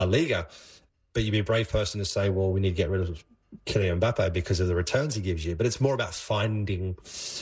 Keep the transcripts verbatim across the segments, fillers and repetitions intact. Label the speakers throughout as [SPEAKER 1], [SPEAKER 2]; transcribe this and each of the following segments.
[SPEAKER 1] La Liga. But you'd be a brave person to say, well, we need to get rid of Kylian Mbappe because of the returns he gives you. But it's more about finding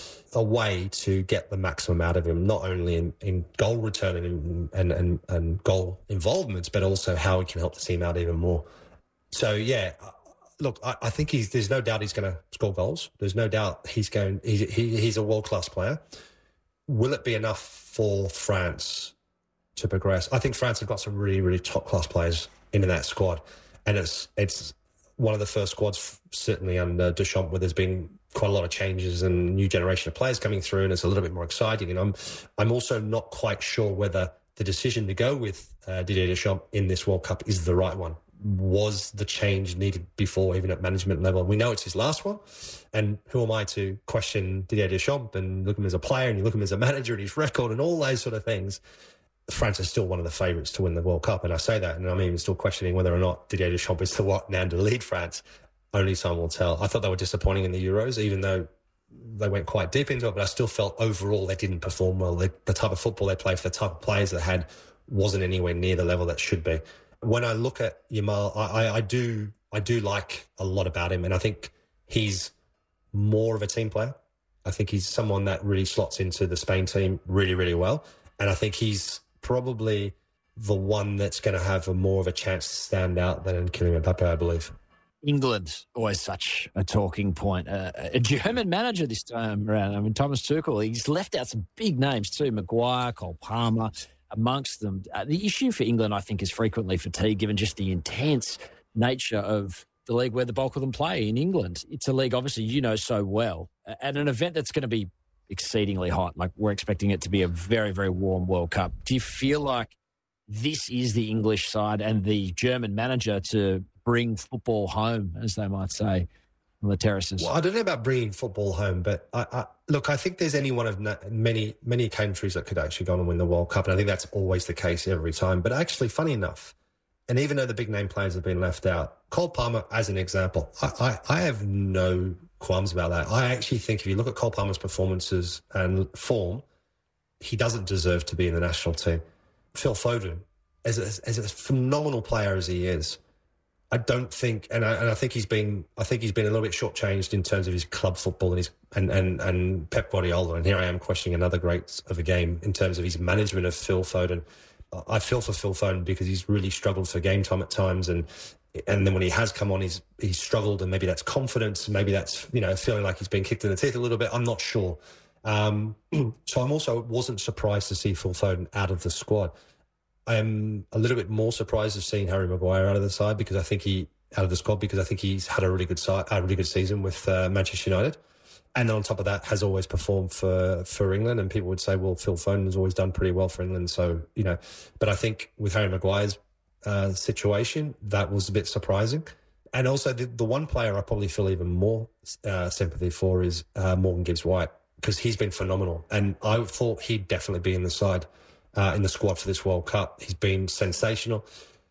[SPEAKER 1] a way to get the maximum out of him, not only in, in goal return and, and, and, and goal involvements, but also how he can help the team out even more. So, yeah, look, I, I think he's, there's no doubt he's going to score goals. There's no doubt he's going, he's, he, he's a world-class player. Will it be enough for France to progress? I think France have got some really, really top-class players into that squad. And it's it's one of the first squads, certainly under Deschamps, where there's been quite a lot of changes and new generation of players coming through, and it's a little bit more exciting. And I'm I'm also not quite sure whether the decision to go with uh, Didier Deschamps in this World Cup is the right one. Was the change needed before, even at management level? We know it's his last one, and who am I to question Didier Deschamps and look at him as a player and you look at him as a manager and his record and all those sort of things? France is still one of the favourites to win the World Cup, and I say that, and I'm even still questioning whether or not Didier Deschamps is the one now to lead France. Only time will tell. I thought they were disappointing in the Euros, even though they went quite deep into it, but I still felt overall they didn't perform well. They, the type of football they played, for the type of players they had, wasn't anywhere near the level that should be. When I look at Yamal, I, I, I do I do like a lot about him, and I think he's more of a team player. I think he's someone that really slots into the Spain team really, really well, and I think he's probably the one that's going to have a more of a chance to stand out than Kylian Mbappe, I believe.
[SPEAKER 2] England, always such a talking point. Uh, a German manager this time around. I mean, Thomas Tuchel, he's left out some big names too, Maguire, Cole Palmer, amongst them. Uh, the issue for England, I think, is frequently fatigue, given just the intense nature of the league where the bulk of them play in England. It's a league, obviously, you know so well, at an event that's going to be exceedingly hot. Like, we're expecting it to be a very, very warm World Cup. Do you feel like this is the English side and the German manager to bring football home, as they might say, on the terraces?
[SPEAKER 1] Well, I don't know about bringing football home, but I, I, look, I think there's any one of na- many, many countries that could actually go on and win the World Cup, and I think that's always the case every time. But actually, funny enough, and even though the big name players have been left out, Cole Palmer, as an example, I, I, I have no qualms about that. I actually think if you look at Cole Palmer's performances and form, he doesn't deserve to be in the national team. Phil Foden, as a, as a phenomenal player as he is, I don't think, and I, and I think he's been, I think he's been a little bit shortchanged in terms of his club football and his and and and Pep Guardiola. And here I am questioning another great of a game in terms of his management of Phil Foden. I feel for Phil Foden because he's really struggled for game time at times, and and then when he has come on, he's he's struggled, and maybe that's confidence, maybe that's, you know, feeling like he's been kicked in the teeth a little bit. I'm not sure. Um, so I'm also wasn't surprised to see Phil Foden out of the squad. I am a little bit more surprised of seeing Harry Maguire out of the side because I think he out of the squad because I think he's had a really good side, a really good season with uh, Manchester United, and then on top of that has always performed for for England. And people would say, well, Phil Foden has always done pretty well for England, so you know. But I think with Harry Maguire's uh, situation, that was a bit surprising. And also the, the one player I probably feel even more uh, sympathy for is uh, Morgan Gibbs-White, because he's been phenomenal, and I thought he'd definitely be in the side. Uh, in the squad for this World Cup. He's been sensational.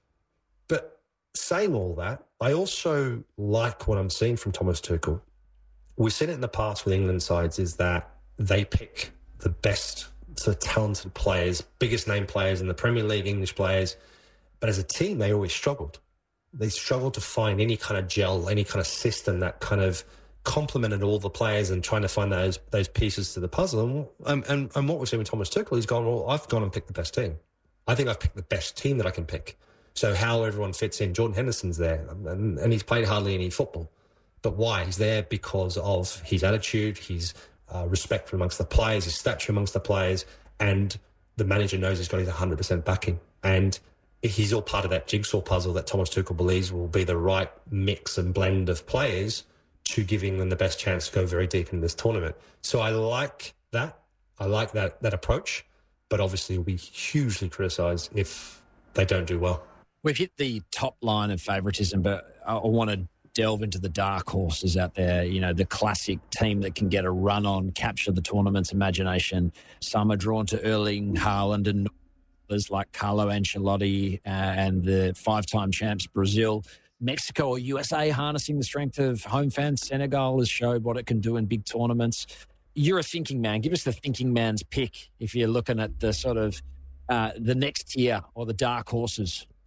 [SPEAKER 1] But saying all that, I also like what I'm seeing from Thomas Tuchel. We've seen it in the past with England sides, is that they pick the best sort of talented players, biggest name players in the Premier League, English players. But as a team, they always struggled. They struggled to find any kind of gel, any kind of system that kind of complemented all the players and trying to find those those pieces to the puzzle. And, and, and what we're seeing with Thomas Tuchel, he's gone, well, I've gone and picked the best team. I think I've picked the best team that I can pick. So how everyone fits in, Jordan Henderson's there, and, and he's played hardly any football. But why? He's there because of his attitude, his uh, respect for amongst the players, his stature amongst the players, and the manager knows he's got his one hundred percent backing. And he's all part of that jigsaw puzzle that Thomas Tuchel believes will be the right mix and blend of players to give England the best chance to go very deep in this tournament. So I like that. I like that that approach, but obviously it'll be hugely criticised if they don't do well.
[SPEAKER 2] We've hit the top line of favouritism, but I want to delve into the dark horses out there, you know, the classic team that can get a run on, capture the tournament's imagination. Some are drawn to Erling Haaland and others like Carlo Ancelotti uh, and the five-time champs Brazil. Mexico or U S A harnessing the strength of home fans. Senegal has showed what it can do in big tournaments. You're a thinking man. Give us the thinking man's pick if you're looking at the sort of uh, the next tier or the dark horses